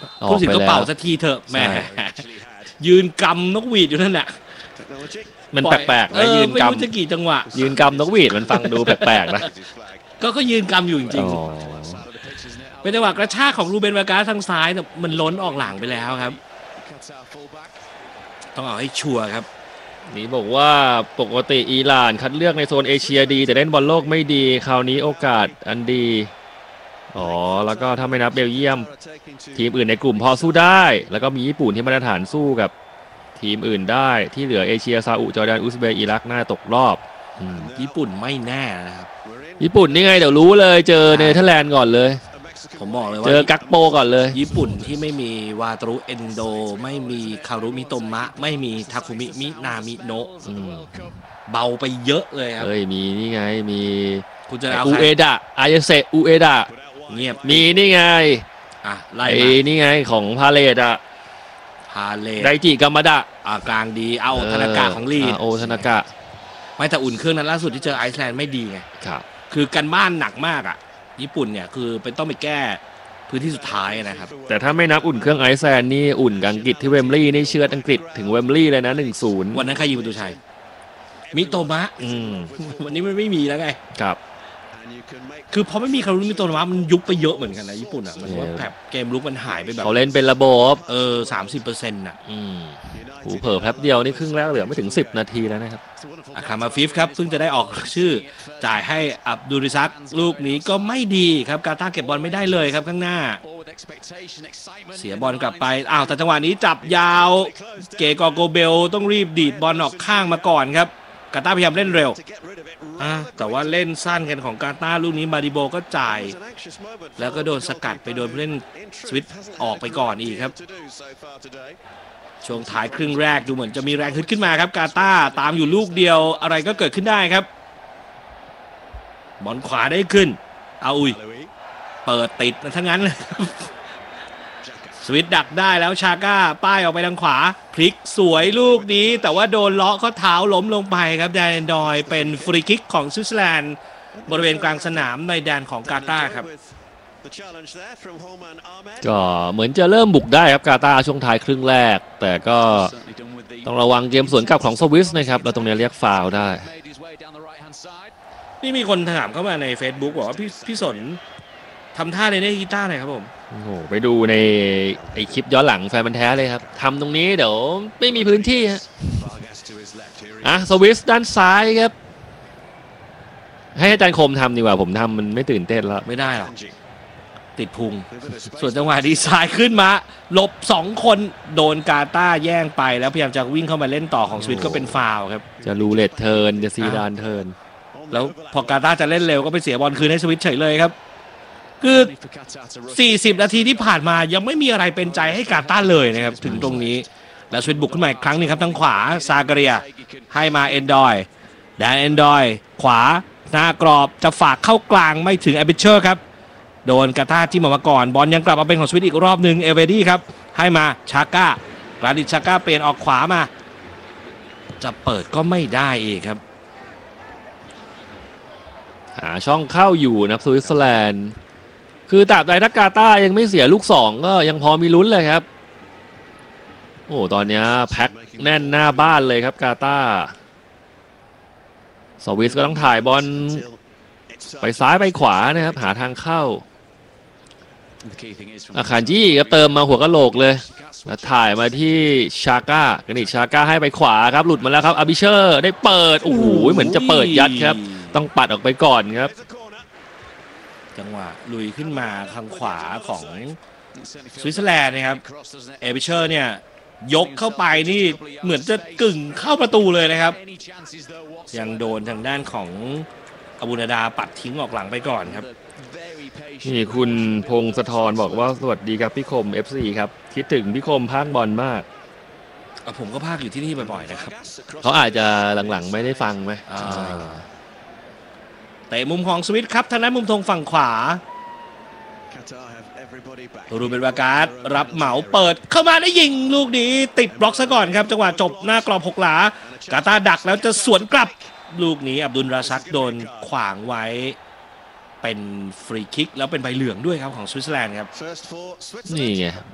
พูดถึงก็เป่าสักทีเถอะแม่ยืนกำนกหวีดอยู่นั่นแหละมันแปลกๆนะยืนไม่รู้จะกี่จังหวะยืนกำนกหวีดมันฟังดูแปลกๆนะก็ยืนกำอยู่จริงๆเป็นจังหวะกระชากของรูเบน วากาสทางซ้ายแต่มันล้นออกหลังไปแล้วครับต้องเอาให้ชัวร์ครับนี่บอกว่าปกติอิหร่านคัดเลือกในโซนเอเชียดีแต่เล่นบอลโลกไม่ดีคราวนี้โอกาสอันดีแล้วก็ถ้าไม่นับเบลเยียมทีมอื่นในกลุ่มพอสู้ได้แล้วก็มีญี่ปุ่นที่มาตรฐานสู้กับทีมอื่นได้ที่เหลือเอเชียซาอุจอร์แดนอุซเบย์อิรักน่าตกรอบญี่ปุ่นไม่แน่นะครับญี่ปุ่นนี่ไงเดี๋ยวรู้เลยเจอเนเธอร์แลนด์ก่อนเลยผมบอกเลยว่าเจอกักโปก่อนเลยญี่ปุ่นที่ไม่มีวาตรุเอนโดไม่มีคารุมิโตมะไม่มีทาคุมิมินามิโนะเบาไปเยอะเลยครับมีนี่ไงมีคุณจะเอาอูเอดะอายเซอูเอดะเงียบมีนี่ไงไล่นี่ไงของพาเลตไดจิกัมมาดะกลางดีเอาธนากะของลีดธนากะไม่แต่อุ่นเครื่องนั้นล่าสุดที่เจอไอซ์แลนด์ไม่ดีไงครับคือกันบ้านหนักมากญี่ปุ่นเนี่ยคือเป็นต้องไปแก้พื้นที่สุดท้ายนะครับแต่ถ้าไม่นับอุ่นเครื่องไอซ์แลนด์นี่อุ่นกับอังกฤษที่เวมบลีย์นี่เชือดอังกฤษถึงเวมบลีย์เลยนะ 1-0 วันนั้นใครยิงประตูชัยมิโตมะวันนี้มันไม่มีแล้วไงครับคือพอไม่มีคารุมิโตมะมันยุบไปเยอะเหมือนกันนะญี่ปุ่นมันว่าแบบเกมลุกมันหายไปแบบเขาเล่นเป็นระบบ 30% เผลอแป๊บเดียวนี่ครึ่งแรกเหลือไม่ถึง10 นาทีแล้วนะครับอาคามาฟิฟครับซึ่งจะได้ออกชื่อจ่ายให้อับดุริซักลูกนี้ก็ไม่ดีครับกาตาร์เก็บบอลไม่ได้เลยครับข้างหน้าเสียบอลกลับไปแต่จังหวะนี้จับยาวเกกอโกเบลต้องรีบดีดบอลออกข้างมาก่อนครับกาตาร์พยายามเล่นเร็วแต่ว่าเล่นสั้นกันของกาตาร์ลูกนี้มาดิโบก็จ่ายแล้วก็โดนสกัดไปโดนเล่นสวิตออกไปก่อนอีกครับช่วงท้ายครึ่งแรกดูเหมือนจะมีแรงฮึดขึ้นมาครับกาตาร์ตามอยู่ลูกเดียวอะไรก็เกิดขึ้นได้ครับบอลขวาได้ขึ้นเปิดติดทั้งนั้นเลยสวิตดักได้แล้วชาก้าป้ายออกไปทางขวาพลิกสวยลูกนี้แต่ว่าโดนเลาะข้อเท้าล้มลงไปครับแดนดอยเป็นฟรีคิกของสวิตเซอร์แลนด์บริเวณกลางสนามในแดนของกาตาร์ครับก็เหมือนจะเริ่มบุกได้ครับกาตาร์ช่วงท้ายครึ่งแรกแต่ก็ต้องระวังเกมสวนกลับของสวิสนะครับเราตรงนี้เรียกฟาวล์ได้นี่มีคนถามเข้ามาใน Facebook บอกว่าพี่สนทำท่าในกีตาร์หน่อยครับผมไปดูในไอคลิปย้อนหลังแฟนมันแท้เลยครับทำตรงนี้เดี๋ยวไม่มีพื้นที่ฮะสวิสด้านซ้ายครับให้อาจารย์คมทำดีกว่าผมทำมันไม่ตื่นเต้นแล้วไม่ได้หรอกติดพุงส่วนจังหวะดีไซน์ขึ้นมาหลบ2คนโดนกาตาร์แย่งไปแล้วพยายามจะวิ่งเข้ามาเล่นต่อของสวิตก็เป็นฟาวล์ครับจะรูเลตเทิร์นจะซีดานเทิร์นแล้วพอกาตาร์จะเล่นเร็วก็ไปเสียบอลคืนให้สวิตเฉยเลยครับคือ40 นาทีที่ผ่านมายังไม่มีอะไรเป็นใจให้กาตาร์เลยนะครับถึงตรงนี้แล้วสวิตบุกขึ้นมาอีกครั้งนึงครับทางขวาซาการียให้มาเอนดอยแดนเอนดอยขวาหน้ากรอบจะฝากเข้ากลางไม่ถึงแอบิเชอร์ครับโดนกาตาร์ที่มาก่อนบอลยังกลับมาเป็นของสวิตอีกรอบนึงเอเวดี้ครับให้มาชาก้ากราดิชาก้าเปลี่ยนออกขวามาจะเปิดก็ไม่ได้อีกครับหาช่องเข้าอยู่นะสวิตเซอร์แลนด์คือตราบใดถ้ากาตาร์ยังไม่เสียลูก2ก็ยังพอมีลุ้นเลยครับตอนนี้แพ็คแน่นหน้าบ้านเลยครับกาตาร์สวิสก็ต้องถ่ายบอลไปซ้ายไปขวานะครับหาทางเข้าอาคารจี้ก็เติมมาหัวกะโหลกเลยแล้วถ่ายมาที่ชาก้ากนิชชาก้าให้ไปขวาครับหลุดมาแล้วครับอาบิเชอร์ได้เปิดเหมือนจะเปิดยัดครับต้องปัดออกไปก่อนครับจังหวะลุยขึ้นมาทางขวาของสวิตเซอร์แลนด์นะครับเอบิเชอร์เนี่ยยกเข้าไปนี่เหมือนจะกึ่งเข้าประตูเลยนะครับยังโดนทางด้านของอบูนาดาปัดทิ้งออกหลังไปก่อนครับนี่คุณพงศธรบอกว่าสวัสดีครับพี่คม FC ครับคิดถึงพี่คมพากบอลมากผมก็พากอยู่ที่นี่บ่อยๆนะครับเขาอาจจะหลังๆไม่ได้ฟังไหมแต่มุมของสวิตครับทางด้านมุมธงฝั่งขวารูเบน วากาสรับเหมาเปิดเข้ามาได้ยิงลูกนี้ติดบล็อกซะก่อนครับจังหวะจบหน้ากรอบ6 หลากาตาร์ดักแล้วจะสวนกลับลูกนี้อับดุลราซักโดนขวางไว้เป็นฟรีคิกแล้วเป็นใบเหลืองด้วยครับของสวิตเซอร์แลนด์ครับนี่ไง